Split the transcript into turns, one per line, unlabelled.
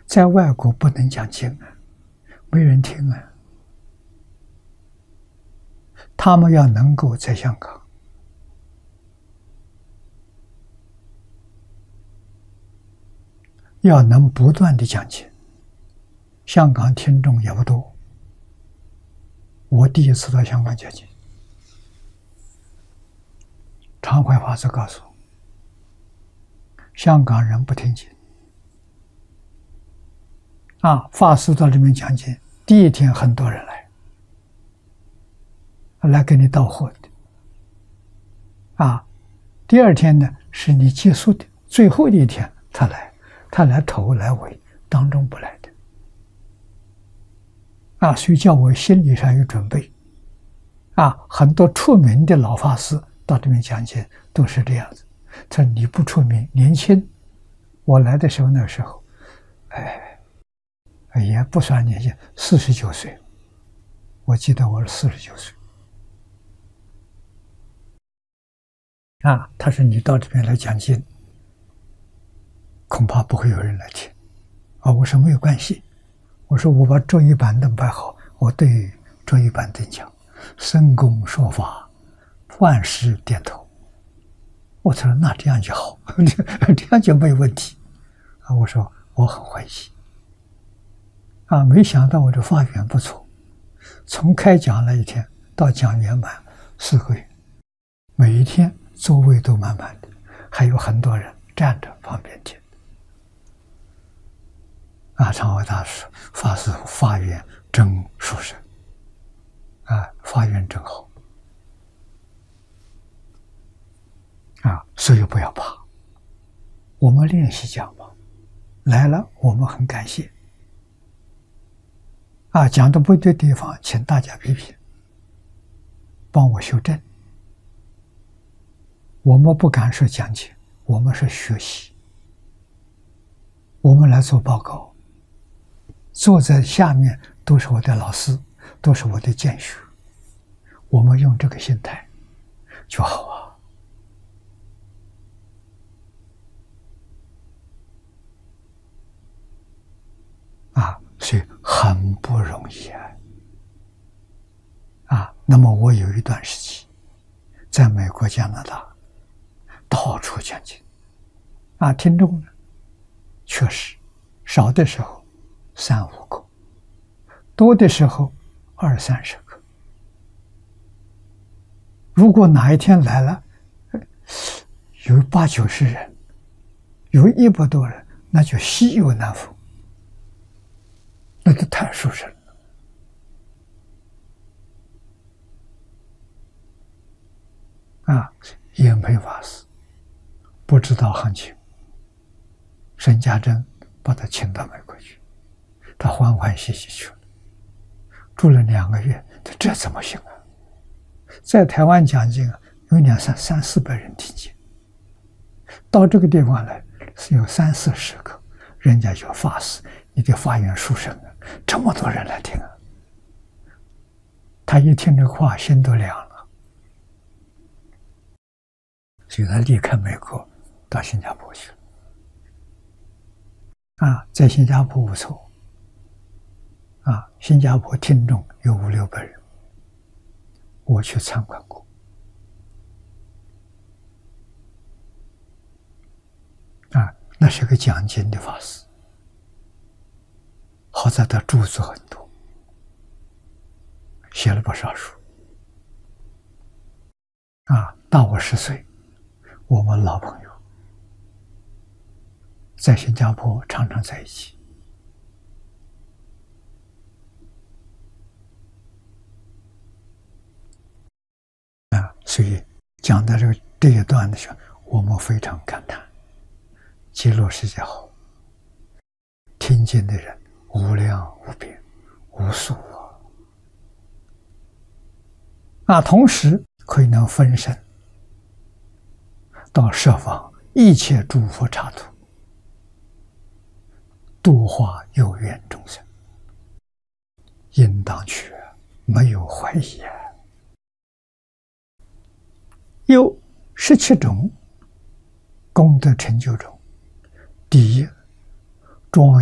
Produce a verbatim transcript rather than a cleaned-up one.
在外国不能讲经啊，没人听啊。他们要能够在香港，要能不断的讲经。香港听众也不多，我第一次到香港讲经，常怀法师告诉我，香港人不听经啊。法师到这边讲经，第一天很多人来，来给你到货的啊。第二天呢，是你结束的最后的一天，他来，他来头来尾，当中不来的啊。所以叫我心理上有准备啊。很多出名的老法师到这边讲经都是这样子。他说你不出名，年轻，我来的时候那时候，哎，也不算年轻，四十九岁，我记得我是四十九岁。啊，他说你到这边来讲经，恐怕不会有人来听。啊，我说没有关系，我说我把桌椅板凳摆好，我对桌椅板凳讲，深公说法，万事点头。我说那这样就好，这样就没有问题。啊，我说我很欢喜。啊，没想到我这发源不错，从开讲那一天到讲圆满四个月，每一天座位都满满的，还有很多人站着旁边听。啊，常怀大师法师发愿真殊胜，啊，发愿真好，啊，所以不要怕，我们练习讲嘛，来了我们很感谢，啊，讲的不对的地方，请大家批评，帮我修正。我们不敢说讲解，我们是学习，我们来做报告。坐在下面都是我的老师，都是我的见学，我们用这个心态就好啊！啊，所以很不容易啊！啊，那么我有一段时期在美国、加拿大到处讲经，啊，听众呢，确实少的时候三五个，多的时候二三十个。如果哪一天来了，有八九十人，有一百多人，那就稀有难逢，那就太殊胜了。啊，延培法师不知道行情，沈家珍把他请到美国去，他欢欢喜喜去了，住了两个月，这怎么行啊？在台湾讲经啊，有两三三四百人听经，到这个地方来是有三四十个，人家就法师，你的发愿殊胜啊，这么多人来听啊，他一听这话，心都凉了，所以他离开美国到新加坡去了。啊，在新加坡不错，啊，新加坡听众有五六百人，我去参观过。啊，那是个讲经的法师，好在他著作很多，写了不少书。啊，大我十岁，我们老朋友，在新加坡常常在一起。啊，所以讲到这个这一段的时候，我们非常感叹，极乐世界好，听经的人无量无边无数啊！啊，同时可以能分身到设方一切诸佛刹土，度化有缘众生，应当去，没有怀疑啊！有十七种功德成就中，第一，庄